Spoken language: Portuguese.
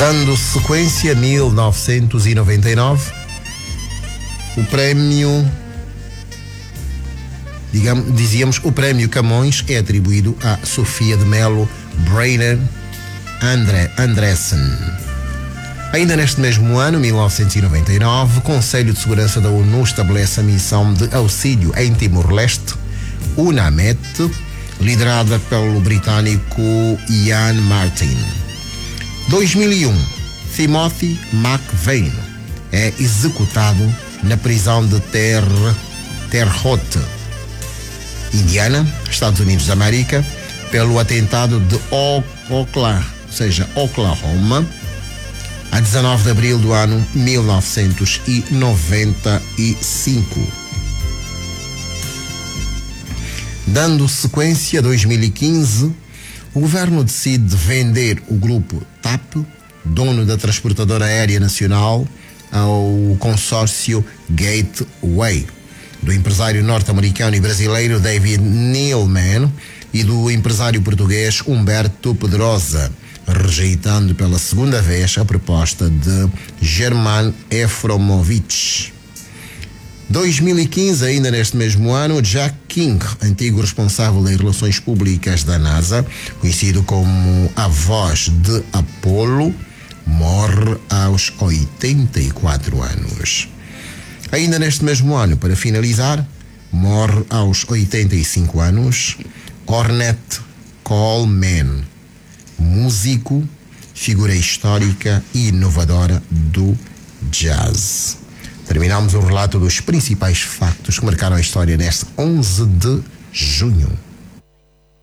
Dando sequência a 1999, o prémio, dizíamos, o prémio Camões é atribuído a Sofia de Melo Breiner Andressen. Ainda neste mesmo ano, 1999, o Conselho de Segurança da ONU estabelece a missão de auxílio em Timor-Leste, UNAMET, liderada pelo britânico Ian Martin. 2001, Timothy McVeigh é executado na prisão de Terre Haute, Indiana, Estados Unidos da América, pelo atentado de Oklahoma, a 19 de abril do ano 1995. Dando sequência a 2015, o governo decide vender o grupo TAP, dono da transportadora aérea nacional, ao consórcio Gateway, do empresário norte-americano e brasileiro David Neilman e do empresário português Humberto Pedrosa, rejeitando pela segunda vez a proposta de German Efromovich. 2015, ainda neste mesmo ano, Jack King, antigo responsável das relações públicas da NASA, conhecido como a voz de Apollo, morre aos 84 anos. Ainda neste mesmo ano, para finalizar, morre aos 85 anos Ornette Coleman, músico, figura histórica e inovadora do jazz. Terminamos o relato dos principais factos que marcaram a história neste 11 de junho.